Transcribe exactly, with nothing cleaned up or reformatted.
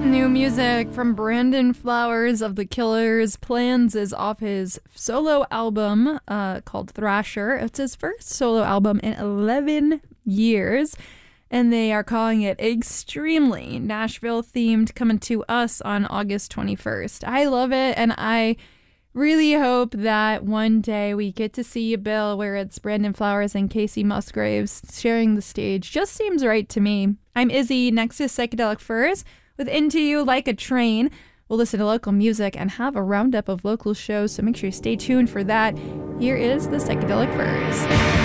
New music from Brandon Flowers of The Killers. Plans is off his solo album uh, called Thrasher. It's his first solo album in eleven years, and they are calling it extremely Nashville themed, coming to us on August twenty-first. I love it, and I really hope that one day we get to see a bill where it's Brandon Flowers and Casey Musgraves sharing the stage. Just seems right to me. I'm Izzy, next is Psychedelic Furs with Into You Like a Train. We'll listen to local music and have a roundup of local shows, so make sure you stay tuned for that. Here is the Psychedelic Furs.